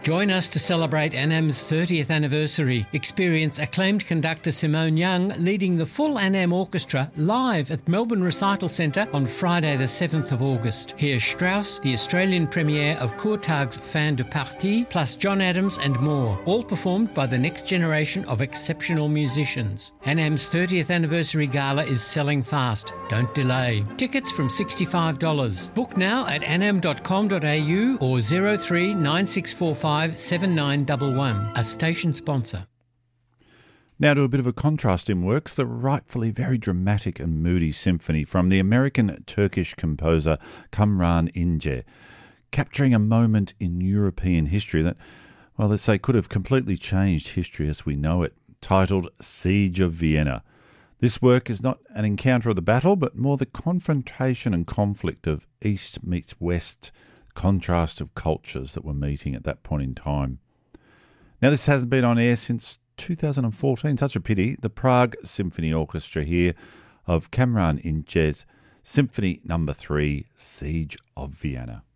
Join us to celebrate ANAM's 30th anniversary. Experience acclaimed conductor Simone Young leading the full ANAM Orchestra live at Melbourne Recital Centre on Friday the 7th of August. Hear Strauss, the Australian premiere of Courtag's Fin de Partie, plus John Adams and more, all performed by the next generation of exceptional musicians. ANAM's 30th anniversary gala is selling fast. Don't delay. Tickets from $65. Book now at anam.com.au or 03 9645 7911, a station sponsor. Now to a bit of a contrast in works, the rightfully very dramatic and moody symphony from the American-Turkish composer Kamran İnce, capturing a moment in European history that, well, let's say, could have completely changed history as we know it, titled Siege of Vienna. This work is not an encounter of the battle, but more the confrontation and conflict of East meets West, contrast of cultures that were meeting at that point in time. Now, this hasn't been on air since 2014. Such a pity. The Prague Symphony Orchestra here of Kamran İnce's Symphony No. 3, Siege of Vienna.